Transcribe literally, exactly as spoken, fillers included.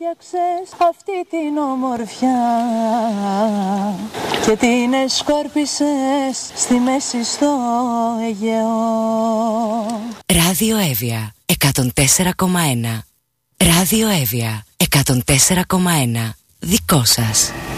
έφτιαξες αυτή την ομορφιά και την εσκόρπισες στη μέση στο Αιγαίο. Ράδιο Εύβοια εκατόν τέσσερα κόμμα ένα. Ράδιο Εύβοια εκατόν τέσσερα κόμμα ένα. Δικό σας.